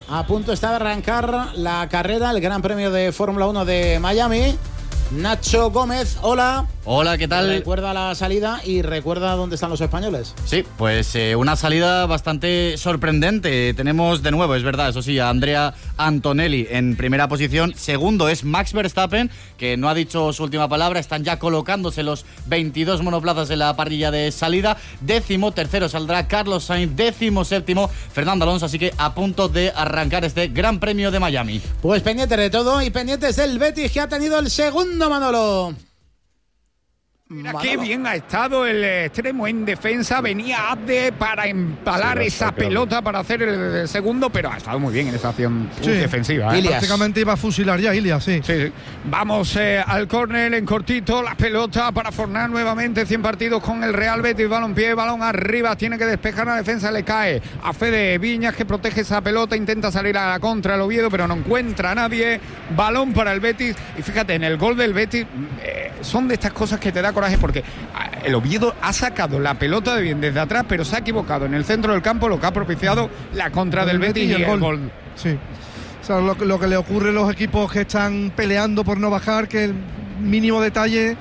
A punto está de arrancar la carrera, el Gran Premio de Fórmula 1 de Miami. Nacho Gómez, hola. Hola, ¿qué tal? Recuerda la salida y recuerda dónde están los españoles. Sí, pues una salida bastante sorprendente. Tenemos de nuevo, es verdad, eso sí, a Andrea Antonelli en primera posición. Segundo es Max Verstappen, que no ha dicho su última palabra. Están ya colocándose los 22 monoplazas en la parrilla de salida. Décimo tercero saldrá Carlos Sainz. 17º Fernando Alonso. Así que a punto de arrancar este Gran Premio de Miami. Pues pendiente de todo y pendientes del Betis, que ha tenido el segundo, Manolo. Mira qué bien ha estado el extremo en defensa. Venía Abde para empalar esa pelota para hacer el segundo, pero ha estado muy bien en esa acción defensiva. Prácticamente iba a fusilar ya Ilias, sí. Vamos al córner en cortito. La pelota para Fornal nuevamente. 100 partidos con el Real Betis. Balón arriba. Tiene que despejar la defensa. Le cae a Fede Viñas, que protege esa pelota. Intenta salir a la contra el Oviedo, pero no encuentra a nadie. Balón para el Betis. Y fíjate, en el gol del Betis son de estas cosas que te da coraje, porque el Oviedo ha sacado la pelota de bien desde atrás, pero se ha equivocado en el centro del campo, lo que ha propiciado la contra del Betis y el gol. Sí. O sea, lo que le ocurre a los equipos que están peleando por no bajar, que el mínimo detalle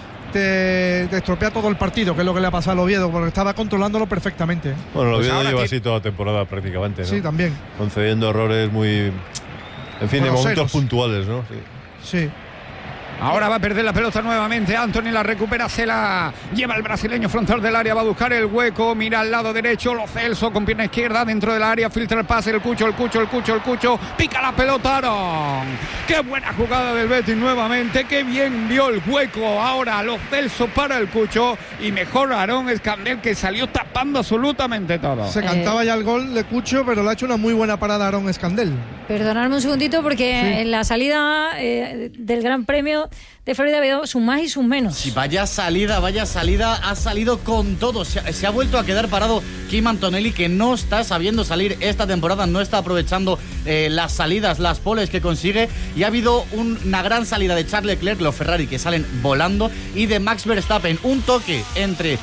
te estropea todo el partido, que es lo que le ha pasado al Oviedo, porque estaba controlándolo perfectamente. Bueno, el Oviedo lleva así toda la temporada prácticamente, ¿no? Sí, también. Concediendo errores muy... En fin, de momentos puntuales, ¿no? Sí. Ahora va a perder la pelota nuevamente. Anthony la recupera, se la lleva el brasileño frontal del área, va a buscar el hueco, mira al lado derecho, Lo Celso con pierna izquierda dentro del área, filtra el pase, el Cucho, pica la pelota Aarón. Qué buena jugada del Betis nuevamente, qué bien vio el hueco ahora Lo Celso para el Cucho, y mejor Aarón Escandel, que salió tapando absolutamente todo. Se cantaba ya el gol de Cucho, pero le ha hecho una muy buena parada Aarón Escandel. Perdonadme un segundito, porque en la salida del Gran Premio de Florida ha habido sus más y sus menos. Sí, vaya salida, ha salido con todo. Se ha vuelto a quedar parado Kim Antonelli, que no está sabiendo salir esta temporada, no está aprovechando las salidas, las poles que consigue, y ha habido una gran salida de Charles Leclerc, los Ferrari que salen volando, y de Max Verstappen, un toque entre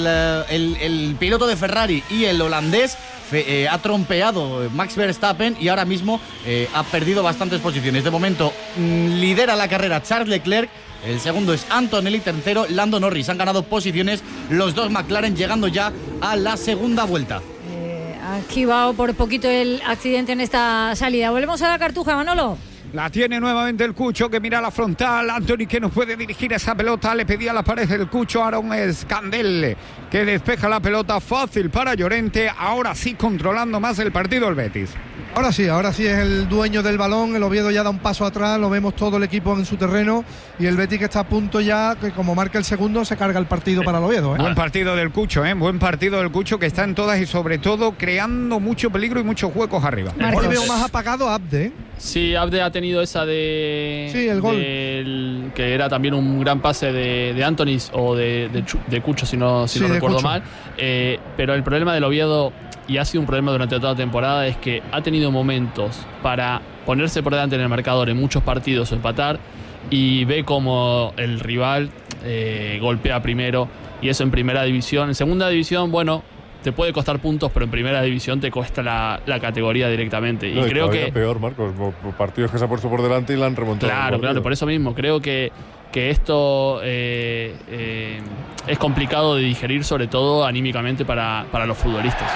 el piloto de Ferrari y el holandés. Ha trompeado Max Verstappen y ahora mismo ha perdido bastantes posiciones. De momento lidera la carrera Charles Leclerc, el segundo es Antonelli, tercero Lando Norris. Han ganado posiciones los dos McLaren, llegando ya a la segunda vuelta. Ha esquivado por poquito el accidente en esta salida. Volvemos a la Cartuja, Manolo. La tiene nuevamente el Cucho, que mira la frontal. Anthony, que no puede dirigir esa pelota. Le pedía la pared del Cucho. Aarón Escandel, que despeja la pelota fácil para Llorente. Ahora sí, controlando más el partido el Betis. Ahora sí es el dueño del balón. El Oviedo ya da un paso atrás, lo vemos todo el equipo en su terreno, y el Betis, que está a punto ya, que como marca el segundo, se carga el partido para el Oviedo. Buen partido del Cucho, buen partido del Cucho, que está en todas y sobre todo creando mucho peligro y muchos huecos arriba. Hoy veo más apagado a Abde. Sí, Abde ha tenido esa de... Sí, el gol. Que era también un gran pase de Antonis o de Cucho, si no recuerdo mal. Pero el problema del Oviedo, y ha sido un problema durante toda la temporada, es que ha tenido momentos para ponerse por delante en el marcador en muchos partidos o empatar, y ve como el rival golpea primero, y eso en primera división. En segunda división, bueno, te puede costar puntos, pero en primera división te cuesta la categoría directamente. No, y creo que peor, Marcos, partidos que se ha puesto por delante y la han remontado. Claro, por eso mismo creo que esto es complicado de digerir, sobre todo anímicamente para los futbolistas.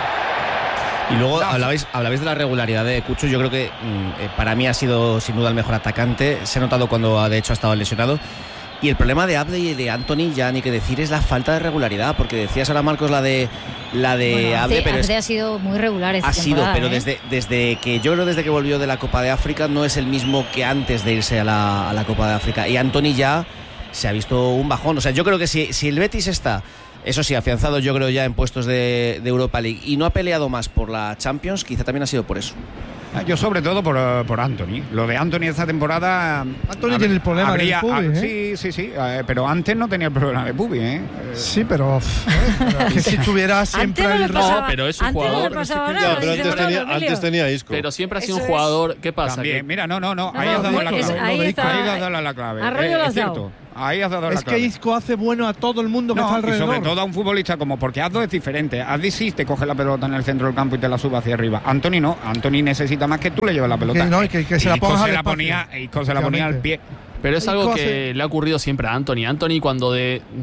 Y luego hablabais de la regularidad de Cucho. Yo creo que para mí ha sido sin duda el mejor atacante. Se ha notado cuando de hecho ha estado lesionado. Y el problema de Abde y de Anthony, ya ni que decir, es la falta de regularidad, porque decías ahora, Marcos, la de Abde, pero Abde ha sido muy regular esta temporada, pero ¿eh? desde que volvió de la Copa de África no es el mismo que antes de irse a la Copa de África. Y Anthony ya se ha visto un bajón. O sea, yo creo que si el Betis está, eso sí, afianzado, yo creo, ya en puestos de Europa League, y no ha peleado más por la Champions, quizá también ha sido por eso. Yo sobre todo por Anthony. Lo de Anthony esta temporada... Anthony tiene el problema del pubi, Sí, pero antes no tenía el problema de pubi, Sí, pero que si tuviera siempre el no, pero es un jugador. Antes tenía Isco. Pero siempre ha sido un jugador. ¿Qué pasa? También, mira, no. Ahí has dado la clave. Ahí has dado la clave. Arroyo lo has es cierto. dado. Ahí has dado la Es clave. que Isco hace bueno a todo el mundo que está Y alrededor. sobre todo a un futbolista como, porque Azdo es diferente. Azdi sí te coge la pelota en el centro del campo y te la sube hacia arriba. Anthony no. Anthony necesita más que tú le lleves la pelota. Que no, y que se la pongas al espacio. Isco se la ponía al pie. Pero es algo Isco que le ha ocurrido siempre a Anthony. Anthony cuando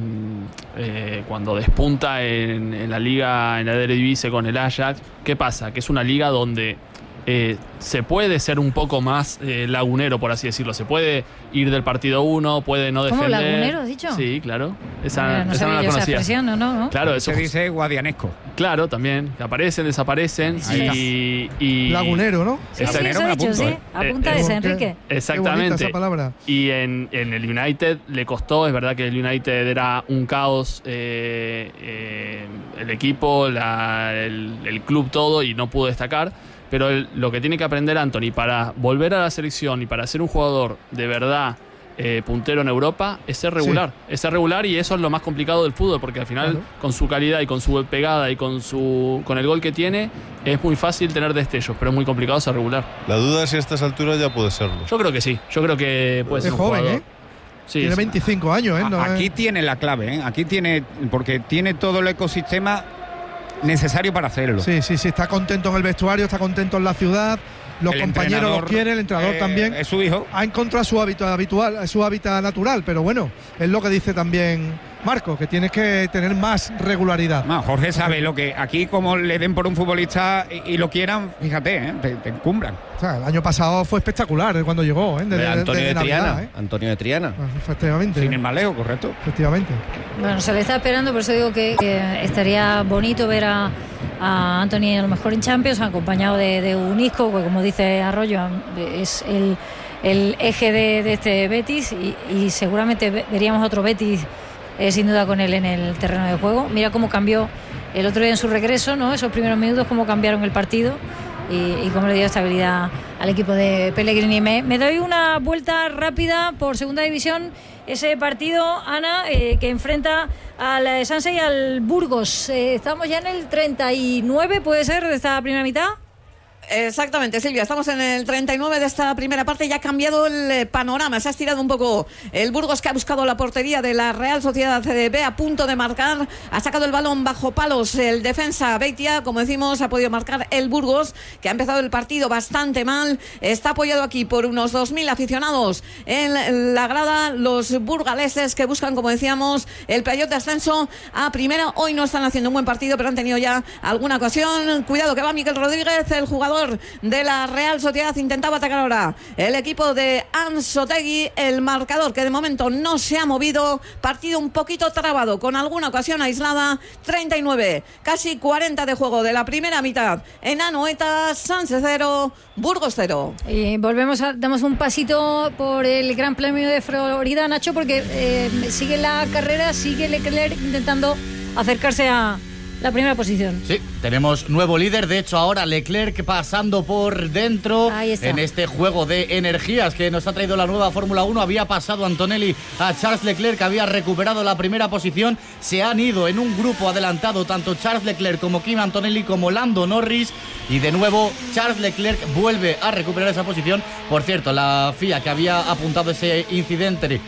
despunta en la liga, en la Eredivisie con el Ajax, ¿qué pasa? Que es una liga donde se puede ser un poco más lagunero, por así decirlo. Se puede ir del partido 1, puede no defender. ¿Cómo, lagunero has dicho? Sí, claro. Esa no no sabía la yo esa conocía. expresión, ¿no? Claro, eso Se dice guadianesco. Claro, también. Que aparecen, desaparecen. Y Lagunero, ¿no? Sí, Esa eso manera he me dicho, apunto, sí. Apunta esa, Enrique. Qué bonita Exactamente. esa palabra. Y en el United le costó, es verdad que el United era un caos, el equipo, el club, todo, y no pudo destacar. Pero lo que tiene que aprender Anthony para volver a la selección y para ser un jugador de verdad puntero en Europa es ser regular. Sí. Es ser regular, y eso es lo más complicado del fútbol, porque al final, Claro, con su calidad y con su pegada y con el gol que tiene, es muy fácil tener destellos, pero es muy complicado ser regular. La duda es si a estas alturas ya puede serlo. Yo creo que sí. Yo creo que puede ser Es un joven, jugador. ¿eh? Sí, Tiene sí. 25 años, ¿eh? No, Aquí tiene la clave, ¿eh? Aquí tiene, porque tiene todo el ecosistema necesario para hacerlo. Sí, está contento en el vestuario, está contento en la ciudad, los El compañeros entrenador, los quieren, el entrenador también. Es su hijo. Ha encontrado su hábitat habitual, su hábitat natural, pero bueno, es lo que dice también Marco, que tienes que tener más regularidad. No, Jorge sabe lo que aquí, como le den por un futbolista y lo quieran, fíjate, te encumbran. O sea, el año pasado fue espectacular cuando llegó, De Antonio de Navidad, Triana. Antonio de Triana. Efectivamente. Sin el maleo, correcto. Efectivamente. Bueno, se le está esperando, por eso digo que estaría bonito ver a Anthony a lo mejor en Champions, acompañado de un Isco, que como dice Arroyo, es el eje de este Betis, y seguramente veríamos otro Betis sin duda con él en el terreno de juego. Mira cómo cambió el otro día en su regreso, ¿no? Esos primeros minutos, cómo cambiaron el partido y cómo le dio estabilidad al equipo de Pellegrini. Me doy una vuelta rápida por segunda división. Ese partido, Ana, que enfrenta al Sanse y al Burgos. Estamos ya en el 39, ¿puede ser, de esta primera mitad? Exactamente, Silvia, estamos en el 39 de esta primera parte. Ya ha cambiado el panorama, se ha estirado un poco el Burgos, que ha buscado la portería de la Real Sociedad CDB, a punto de marcar, ha sacado el balón bajo palos el defensa Beitia, como decimos, ha podido marcar el Burgos, que ha empezado el partido bastante mal. Está apoyado aquí por unos 2.000 aficionados en la grada, los burgaleses, que buscan, como decíamos, el playoff de ascenso a primera. Hoy no están haciendo un buen partido, pero han tenido ya alguna ocasión. Cuidado que va Miquel Rodríguez, el jugador de la Real Sociedad. Intentaba atacar ahora el equipo de Anzotegui. El marcador, que de momento no se ha movido, partido un poquito trabado, con alguna ocasión aislada. 39, casi 40 de juego de la primera mitad en Anoeta. Sanse 0, Burgos 0. Y damos un pasito por el Gran Premio de Florida, Nacho, porque sigue la carrera, sigue Leclerc intentando acercarse a la primera posición. Sí, tenemos nuevo líder. De hecho, ahora Leclerc pasando por dentro en este juego de energías que nos ha traído la nueva Fórmula 1. Había pasado Antonelli a Charles Leclerc, había recuperado la primera posición. Se han ido en un grupo adelantado tanto Charles Leclerc como Kimi Antonelli como Lando Norris. Y de nuevo Charles Leclerc vuelve a recuperar esa posición. Por cierto, la FIA, que había apuntado ese incidente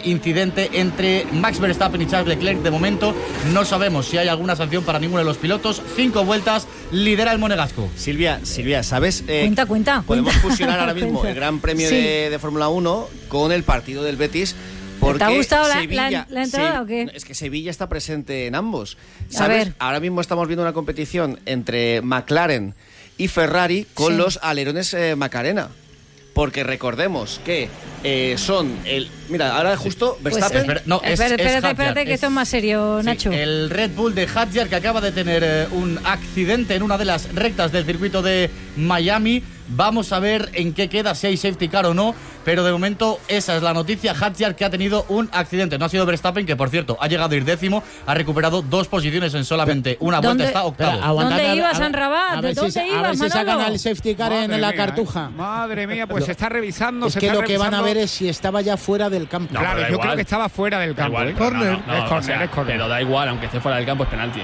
entre Max Verstappen y Charles Leclerc, de momento no sabemos si hay alguna sanción para ninguno de los pilotos. 5 vueltas, lidera el monegasco. Silvia, ¿sabes? Cuenta. Podemos fusionar ahora mismo el Gran Premio Sí. de Fórmula 1 con el partido del Betis. Porque ¿Te ha gustado Sevilla, la entrada o qué? Es que Sevilla está presente en ambos. A ¿Sabes? ver. Ahora mismo estamos viendo una competición entre McLaren y Ferrari con los alerones Macarena. Porque recordemos que son el... Mira, ahora justo Verstappen... Espérate, que esto es más serio, Nacho. El Red Bull de Hadjar, que acaba de tener un accidente en una de las rectas del circuito de Miami. Vamos a ver en qué queda, si hay safety car o no, pero de momento esa es la noticia. Hadjar, que ha tenido un accidente. No ha sido Verstappen, que por cierto ha llegado a ir 10º, ha recuperado 2 posiciones en solamente una vuelta, está octavo. ¿Dónde ibas, San Rabat? A ver ¿Dónde si ibas, sacan Manolo? el safety car en la cartuja. Madre mía, pues se está revisando. Es se que está lo que van a revisando. ver es si estaba ya fuera del campo. Claro, yo creo que estaba fuera del campo. Igual, ¿eh? pero Corner. no, Es corner, o sea, es corner. pero da igual, aunque esté fuera del campo, es penalti.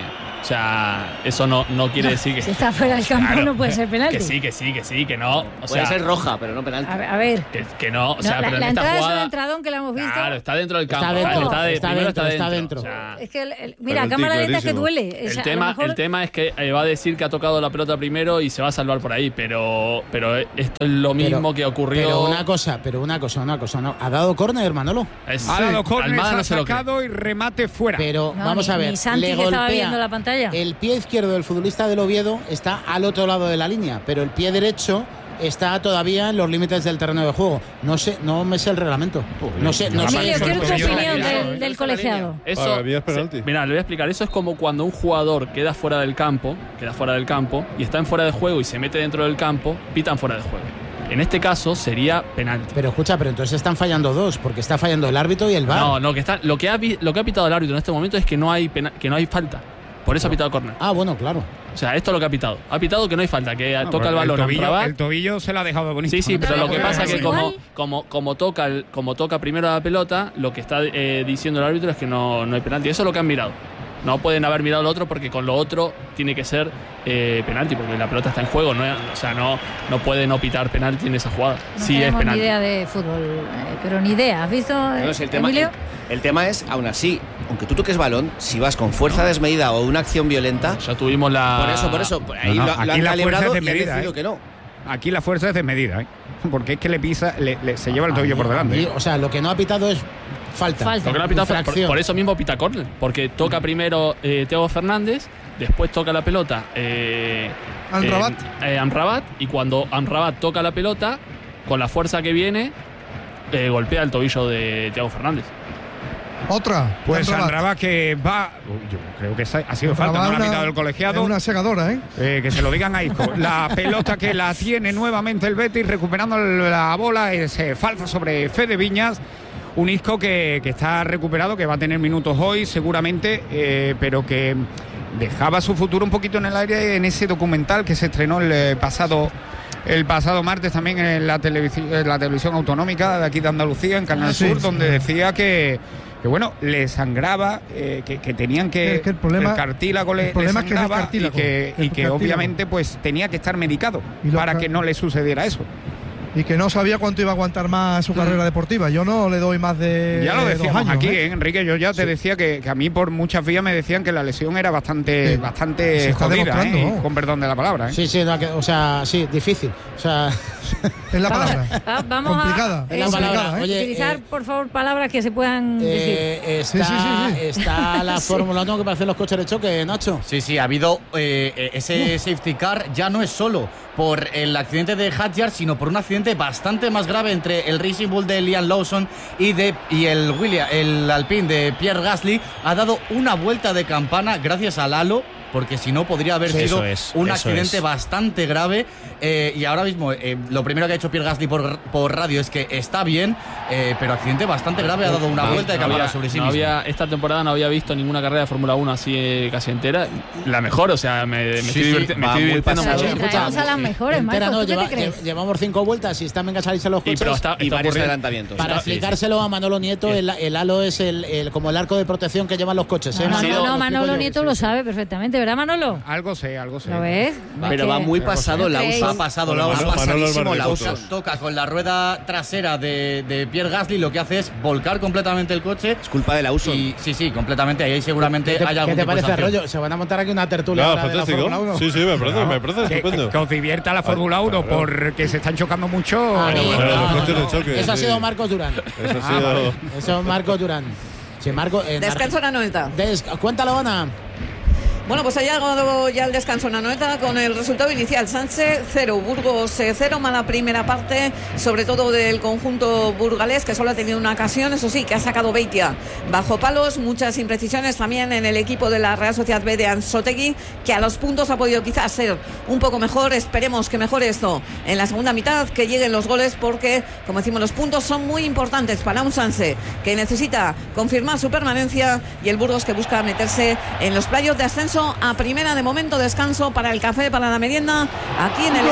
O sea, eso no quiere decir que... Si está fuera del campo no puede ser penalti. Que no. O Puede sea, ser roja, pero no penalti. A ver. Que no, o sea, pero la en esta entrada jugada... es un entradón que la hemos visto. Claro, está dentro del campo. Está dentro. O sea, Es que, mira, cámara lenta que duele. el tema es que va a decir que ha tocado la pelota primero y se va a salvar por ahí, pero esto es lo mismo que ocurrió. Pero una cosa, no. ¿Ha dado córner, Manolo? Ha dado córner, se ha sacado y remate fuera. Pero vamos a ver, ni Santi, le que estaba golpea. viendo la pantalla. El pie izquierdo del futbolista del Oviedo está al otro lado de la línea, pero el pie derecho está todavía en los límites del terreno de juego. No me sé el reglamento. Emilio, quiero tu opinión del colegiado. Eso, mira, le voy a explicar. Eso es como cuando un jugador queda fuera del campo y está en fuera de juego y se mete dentro del campo, pitan fuera de juego. En este caso sería penalti. Pero escucha, entonces están fallando dos, porque está fallando el árbitro y el VAR. Lo que ha pitado el árbitro en este momento es que no hay falta. Por eso ha pitado córner. Ah, bueno, claro. O sea, esto es lo que ha pitado. Ha pitado que no hay falta, que toca el balón. El tobillo se lo ha dejado bonito. Sí, pero lo que pasa es que como toca primero la pelota, lo que está diciendo el árbitro es que no hay penalti. Eso es lo que han mirado. No pueden haber mirado lo otro porque con lo otro tiene que ser penalti, porque la pelota está en juego. No puede no pitar penalti en esa jugada. No sí es penalti. Ni idea de fútbol, pero ni idea. ¿Has visto, Emilio? El tema es, aún así, aunque tú toques balón, si vas con fuerza desmedida o una acción violenta... Ya tuvimos la... Por eso. Ahí lo han calibrado y han decidido que no. Aquí la fuerza es desmedida, ¿eh? Porque es que le pisa, se lleva el tobillo por delante. O sea, lo que no ha pitado es falta. Lo que no ha pitado por eso mismo pita córner, porque toca primero Thiago Fernández, después toca la pelota Amrabat, y cuando Amrabat toca la pelota, con la fuerza que viene, golpea el tobillo de Thiago Fernández. Otra. Pues Amrabat que va. Yo creo que ha sido falta, no la ha pitado el colegiado. Es una segadora, ¿eh? Que se lo digan a Isco. La pelota que la tiene nuevamente el Betis, recuperando la bola, es falta sobre Fede Viñas. Un Isco que está recuperado, que va a tener minutos hoy seguramente, pero que dejaba su futuro un poquito en el aire en ese documental que se estrenó el pasado martes también en la televisión autonómica de aquí de Andalucía, en Canal Sur, donde decía que bueno, le sangraba, que tenían que el problema, el cartílago le sangraba y que obviamente pues tenía que estar medicado para que no le sucediera eso. Y que no sabía cuánto iba a aguantar más su carrera deportiva. Yo no le doy más de ya lo decíamos 2 años, aquí, Enrique. Yo ya te decía que a mí por muchas vías me decían que la lesión era bastante jodida, con perdón de la palabra. Sí, difícil. O sea, es la palabra. Vamos complicada. Es la palabra. Utilizar, por favor, palabras que se puedan decir. Está la Fórmula 1 que parece los coches de choque, Nacho. Sí, ha habido ese safety car, ya no es solo por el accidente de Hadjar, sino por un accidente bastante más grave entre el Racing Bull de Liam Lawson y el Alpine de Pierre Gasly. Ha dado una vuelta de campana gracias al halo, porque si no podría haber sido un accidente bastante grave. Y ahora mismo lo primero que ha hecho Pierre Gasly por radio es que está bien, pero accidente bastante grave, ha dado una vuelta de campana sobre sí mismo. Esta temporada no había visto ninguna carrera de Fórmula 1 así casi entera. La mejor, o sea, me estoy divirtiendo mucho. Traemos a las mejores, Marcos, ¿tú qué te crees? Llevamos 5 vueltas y están venga a salirse los coches y varios adelantamientos. Para explicárselo a Manolo Nieto, el halo es como el arco de protección que llevan los coches. No, Manolo Nieto lo sabe perfectamente, ¿verdad, Manolo? Algo sé. ¿Lo ves? Pero va muy pasado la USA. Ha pasado la USA. Toca con la rueda trasera de Pierre Gasly, lo que hace es volcar completamente el coche. Es culpa de la USA. Sí, completamente. Ahí seguramente hay algo. ¿Qué te parece, Rollo? Se van a montar aquí una tertulia de la Fórmula 1. Sí, me parece estupendo. Que os divierta la Fórmula 1 porque se están chocando mucho. Eso ha sido Marcos Durán. Eso es Marcos Durán. Sí, Descanso en Anoeta. Cuéntalo, Ana. Bueno, pues ha llegado ya el descanso en Anoeta con el resultado inicial. Sánchez 0, Burgos 0, mala primera parte, sobre todo del conjunto burgalés, que solo ha tenido una ocasión, eso sí, que ha sacado Beitia bajo palos, muchas imprecisiones también en el equipo de la Real Sociedad B de Anzotegui, que a los puntos ha podido quizás ser un poco mejor. Esperemos que mejore esto en la segunda mitad, que lleguen los goles, porque, como decimos, los puntos son muy importantes para un Sánchez que necesita confirmar su permanencia y el Burgos que busca meterse en los playoffs de ascenso a primera. De momento descanso para el café, para la merienda aquí en el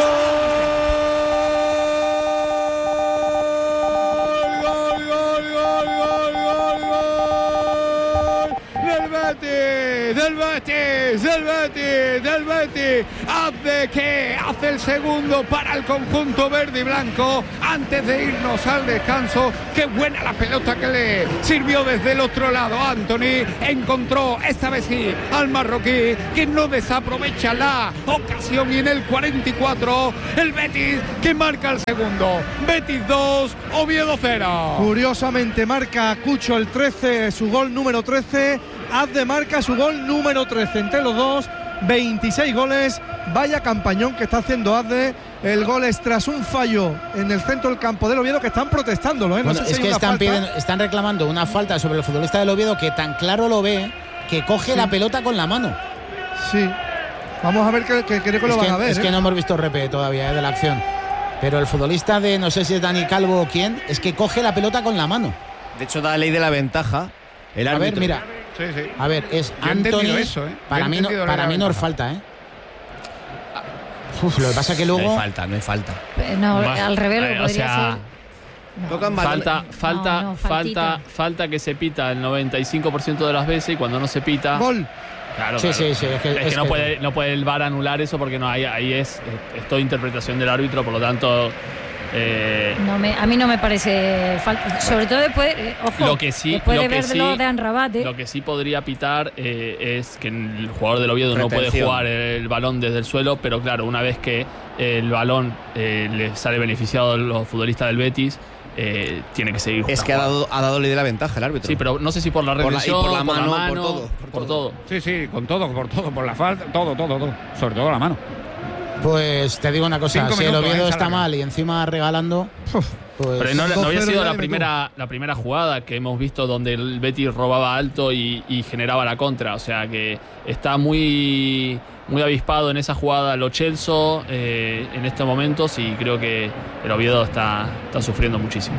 del Betis. Hace el segundo para el conjunto verde y blanco antes de irnos al descanso. Qué buena la pelota que le sirvió desde el otro lado. Anthony encontró esta vez sí al marroquí, que no desaprovecha la ocasión, y en el 44 el Betis que marca el segundo. Betis 2, Oviedo 0. Curiosamente marca Cucho el 13, su gol número 13. Azde marca su gol número 13. Entre los dos, 26 goles. Vaya campañón que está haciendo Azde. El gol es tras un fallo en el centro del campo del Oviedo, que están protestándolo, ¿eh? No bueno, sé es si que hay están reclamando una falta sobre el futbolista del Oviedo, que tan claro lo ve que coge la pelota con la mano. Sí. Vamos a ver, que creo que lo van a ver. Es que no hemos visto repe todavía de la acción. Pero el futbolista de, no sé si es Dani Calvo o quién, es que coge la pelota con la mano. De hecho, da ley de la ventaja. El árbitro. A ver, mira. Sí. A ver, es Anthony. Eso, ¿eh? Para mí no es falta, ¿eh? Uf, lo que pasa es que luego. No hay falta. No, al revés, podría ser. Tocan falta que se pita el 95% de las veces, y cuando no se pita. Gol. Claro, sí. Es que no puede el VAR anular eso, porque no ahí es toda interpretación del árbitro, por lo tanto. A mí no me parece falta, sobre todo después, después de verlo de Amrabat. Lo que sí podría pitar es que el jugador del Oviedo no puede jugar el balón desde el suelo, pero claro, una vez que el balón le sale beneficiado a los futbolistas del Betis, tiene que seguir jugando. Es que ha dado ley de la ventaja el árbitro. Sí, pero no sé si por la regresión, por la mano, por todo. Sí, por todo, por la falta, todo, sobre todo la mano. Pues te digo una cosa, si el Oviedo está mal y encima regalando, pues. Pero no había sido la primera jugada que hemos visto donde el Betis robaba alto y generaba la contra. O sea que está muy avispado en esa jugada Lo Celso en estos momentos, y creo que el Oviedo está sufriendo muchísimo.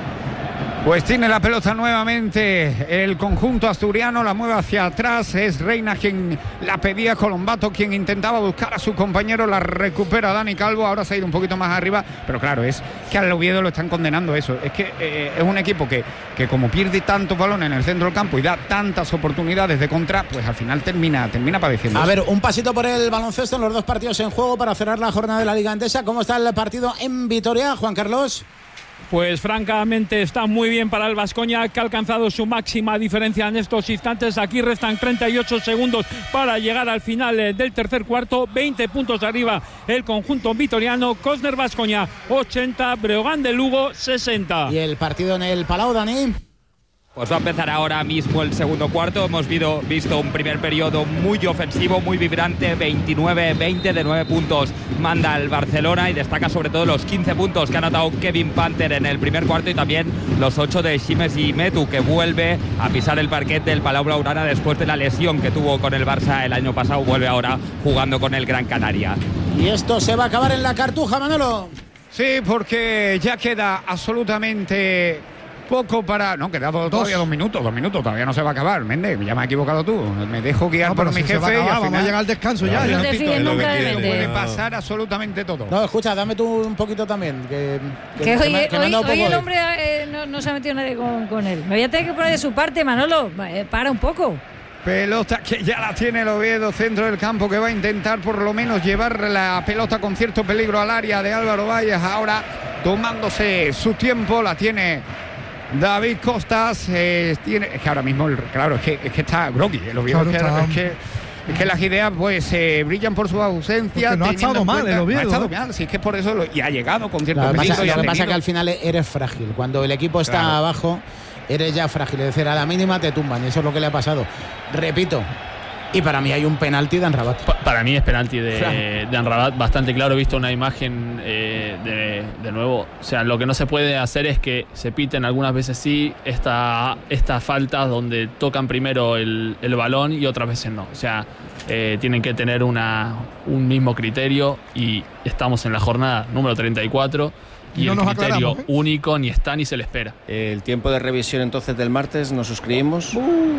Pues tiene la pelota nuevamente el conjunto asturiano, la mueve hacia atrás, es Reina quien la pedía, Colombato quien intentaba buscar a su compañero, la recupera Dani Calvo, ahora se ha ido un poquito más arriba, pero claro, es que al Oviedo lo están condenando eso, es que es un equipo que como pierde tantos balones en el centro del campo y da tantas oportunidades de contra, pues al final termina padeciendo. A ver, un pasito por el baloncesto en los dos partidos en juego para cerrar la jornada de la Liga Endesa. ¿Cómo está el partido en Vitoria, Juan Carlos? Pues francamente está muy bien para el Baskonia, que ha alcanzado su máxima diferencia en estos instantes. Aquí restan 38 segundos para llegar al final del tercer cuarto. 20 puntos arriba el conjunto vitoriano. Cosner Baskonia 80, Breogán de Lugo 60. ¿Y el partido en el Palau, Dani? Pues va a empezar ahora mismo el segundo cuarto. Hemos visto un primer periodo muy ofensivo, muy vibrante, 29-20, de 9 puntos manda el Barcelona, y destaca sobre todo los 15 puntos que ha anotado Kevin Panther en el primer cuarto, y también los 8 de Ximes y Metu, que vuelve a pisar el parquet del Palau Blaugrana después de la lesión que tuvo con el Barça el año pasado. Vuelve ahora jugando con el Gran Canaria. Y esto se va a acabar en la Cartuja, Manolo. Sí, porque ya queda absolutamente poco para. No, queda todavía 2 minutos, todavía no se va a acabar. Méndez, ya me has equivocado tú. Me dejo guiar por mi jefe. Vamos a llegar al descanso ya. No te fíes nunca de Méndez. Puede pasar absolutamente todo. No, escucha, dame tú un poquito también. Que hoy el hombre no se ha metido nadie con él. Me voy a tener que poner de su parte, Manolo. Para un poco. Pelota que ya la tiene el Oviedo, centro del campo, que va a intentar por lo menos llevar la pelota con cierto peligro al área de Álvaro Valles. Ahora tomándose su tiempo, la tiene David Costas. Es que ahora mismo, claro, es que está groggy el Oviedo. Claro, es que las ideas pues brillan por su ausencia. Porque no ha estado mal el Oviedo. No ha estado mal, sí, es que es por eso y ha llegado con cierto peligro. Lo que pasa es que al final eres frágil. Cuando el equipo está abajo, eres ya frágil. Es decir, a la mínima te tumban, y eso es lo que le ha pasado. Repito, y para mí hay un penalti de Amrabat. Para mí es penalti de Amrabat, bastante claro. He visto una imagen de nuevo. O sea, lo que no se puede hacer es que se piten algunas veces estas faltas donde tocan primero el balón y otras veces no. O sea, tienen que tener un mismo criterio, y estamos en la jornada número 34. Y el criterio único ni está ni se le espera. El tiempo de revisión entonces del martes, ¿nos suscribimos?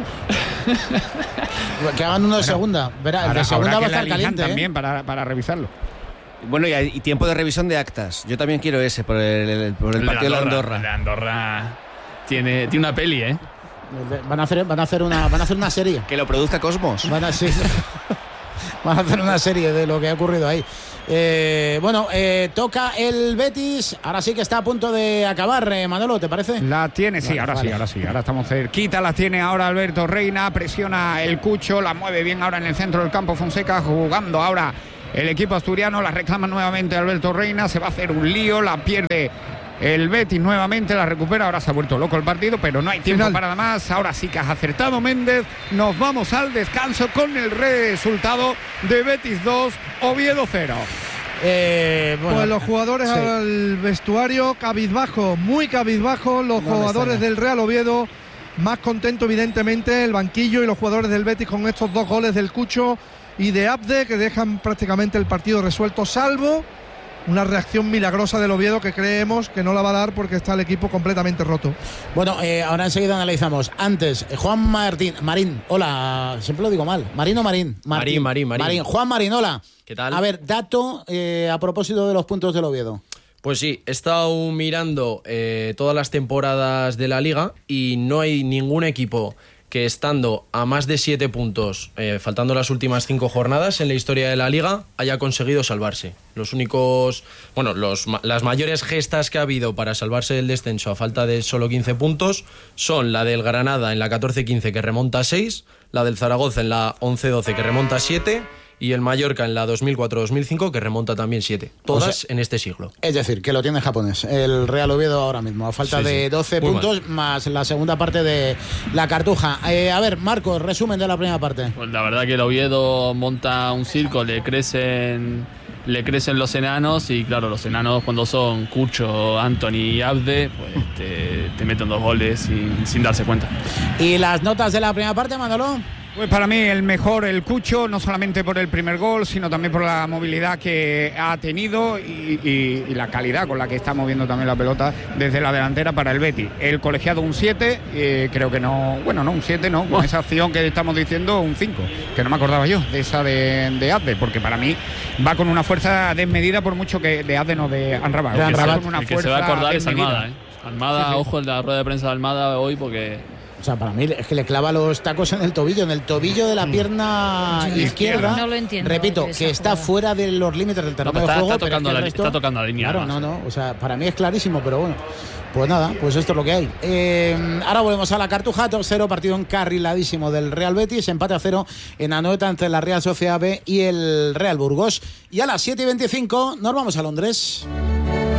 Que hagan uno de segunda. Verá, el de segunda va a estar caliente. También para revisarlo. Bueno, y tiempo de revisión de actas. Yo también quiero ese por el partido de la Andorra. La Andorra tiene una peli, ¿eh? Van a hacer una serie. Que lo produzca Cosmos. Van a hacer una serie de lo que ha ocurrido ahí. Toca el Betis. Ahora sí que está a punto de acabar, Manolo, ¿te parece? La tiene, sí, ahora sí. Ahora estamos cerquita, la tiene ahora Alberto Reina. Presiona el Cucho, la mueve bien ahora en el centro del campo Fonseca, jugando ahora el equipo asturiano. La reclama nuevamente Alberto Reina. Se va a hacer un lío, la pierde el Betis nuevamente, la recupera. Ahora se ha vuelto loco el partido, pero no hay tiempo para nada más. Ahora sí que has acertado, Méndez. Nos vamos al descanso con el resultado de Betis 2, Oviedo 0. Pues los jugadores al vestuario cabizbajo, muy cabizbajo. Los jugadores del Real Oviedo más contentos, evidentemente, el banquillo y los jugadores del Betis con estos 2 goles del Cucho y de Abde, que dejan prácticamente el partido resuelto, salvo una reacción milagrosa del Oviedo que creemos que no la va a dar porque está el equipo completamente roto. Bueno, ahora enseguida analizamos. Antes, Juan Marín, hola, siempre lo digo mal. Marín. Juan Marín, hola. ¿Qué tal? A ver, dato a propósito de los puntos del Oviedo. Pues sí, he estado mirando todas las temporadas de la Liga y no hay ningún equipo que estando a más de 7 puntos, faltando las últimas 5 jornadas en la historia de la Liga, haya conseguido salvarse. Los únicos, las mayores gestas que ha habido para salvarse del descenso a falta de solo 15 puntos son la del Granada en la 14-15 que remonta a 6, la del Zaragoza en la 11-12 que remonta a 7 y el Mallorca en la 2004-2005 que remonta también 7. Todas en este siglo. Es decir, que lo tiene japonés el Real Oviedo ahora mismo, a falta de 12 puntos mal. Más la segunda parte de la Cartuja. A ver, Marcos, resumen de la primera parte. Pues la verdad que el Oviedo monta un circo, le crecen los enanos y claro, los enanos cuando son Cucho, Anthony y Abde, pues te meten 2 goles sin darse cuenta. ¿Y las notas de la primera parte, Manolo? Pues para mí el mejor, el Cucho, no solamente por el primer gol, sino también por la movilidad que ha tenido y la calidad con la que está moviendo también la pelota desde la delantera para el Betis. El colegiado un 7, creo que no, un 7 no, con esa acción que estamos diciendo un 5, que no me acordaba yo de esa de Abde, porque para mí va con una fuerza desmedida por mucho que de Abde no de Amrabat. El que se va a acordar es Almada. Almada, sí. Ojo en la rueda de prensa de Almada hoy porque... O sea, para mí es que le clava los tacos en el tobillo de la pierna izquierda. No lo entiendo. Repito, que está fuera de los límites del terreno de juego. Está tocando la línea. Claro, no. O sea, para mí es clarísimo, pero bueno. Pues nada, pues esto es lo que hay. Ahora volvemos a la Cartuja, 2-0, partido encarriladísimo del Real Betis, empate a 0 en Anoeta entre la Real Sociedad B y el Real Burgos. Y a las 7:25 nos vamos a Londres.